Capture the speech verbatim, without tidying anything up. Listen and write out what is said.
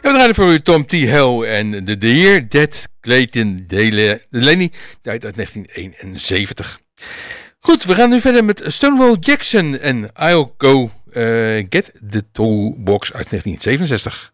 we draaien voor u Tom T. Hill en The Year That Clayton Delaney, uit uit negentien eenenzeventig. Goed, we gaan nu verder met Stonewall Jackson en I'll Go uh, Get the Toolbox uit negentien zevenenzestig.